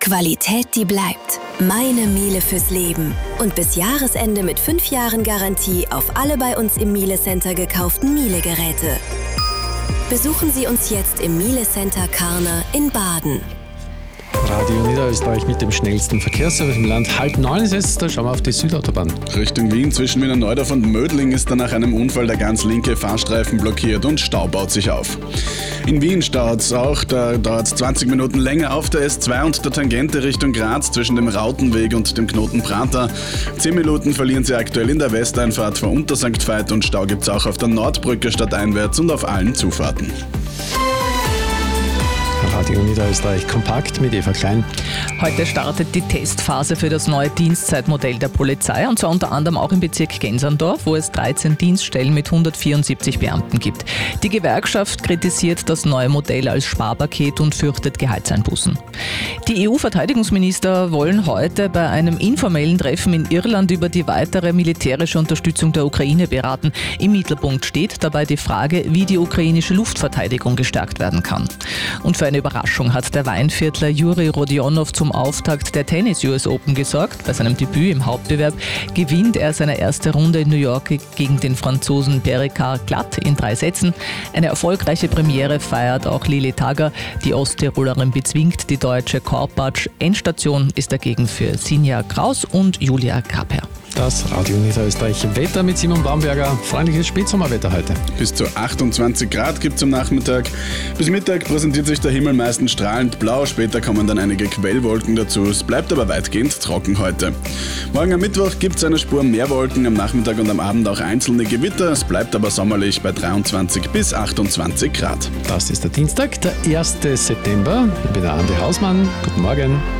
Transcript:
Qualität, die bleibt. Meine Miele fürs Leben. Und bis Jahresende mit 5 Jahren Garantie auf alle bei uns im Miele Center gekauften Miele-Geräte. Besuchen Sie uns jetzt im Miele Center Karner in Baden. Radio Niederösterreich mit dem schnellsten Verkehrsservice im Land. 8:30 ist es, da schauen wir auf die Südautobahn. Richtung Wien zwischen Wiener Neudorf und Mödling ist nach einem Unfall der ganz linke Fahrstreifen blockiert und Stau baut sich auf. In Wien staut es auch, da dauert es 20 Minuten länger auf der S2 und der Tangente Richtung Graz zwischen dem Rautenweg und dem Knoten Prater. 10 Minuten verlieren Sie aktuell in der Westeinfahrt vor Unter St. Veit und Stau gibt es auch auf der Nordbrücke stadteinwärts und auf allen Zufahrten. Radio Niederösterreich kompakt mit Eva Klein. Heute startet die Testphase für das neue Dienstzeitmodell der Polizei und zwar unter anderem auch im Bezirk Genserndorf, wo es 13 Dienststellen mit 174 Beamten gibt. Die Gewerkschaft kritisiert das neue Modell als Sparpaket und fürchtet Gehaltseinbußen. Die EU-Verteidigungsminister wollen heute bei einem informellen Treffen in Irland über die weitere militärische Unterstützung der Ukraine beraten. Im Mittelpunkt steht dabei die Frage, wie die ukrainische Luftverteidigung gestärkt werden kann. Und für eine Überraschung hat der Weinviertler Juri Rodionov zum Auftakt der Tennis-US Open gesorgt. Bei seinem Debüt im Hauptbewerb gewinnt er seine erste Runde in New York gegen den Franzosen Perricard glatt in 3 Sätzen. Eine erfolgreiche Premiere feiert auch Lili Tager. Die Osttirolerin bezwingt die deutsche Korpatsch. Endstation ist dagegen für Sinja Kraus und Julia Graper. Das Radio Niederösterreich Wetter mit Simon Baumberger. Freundliches Spätsommerwetter heute. Bis zu 28 Grad gibt es am Nachmittag. Bis Mittag präsentiert sich der Himmel meistens strahlend blau. Später kommen dann einige Quellwolken dazu. Es bleibt aber weitgehend trocken heute. Morgen am Mittwoch gibt es eine Spur mehr Wolken. Am Nachmittag und am Abend auch einzelne Gewitter. Es bleibt aber sommerlich bei 23 bis 28 Grad. Das ist der Dienstag, der 1. September. Ich bin der Andi Hausmann. Guten Morgen.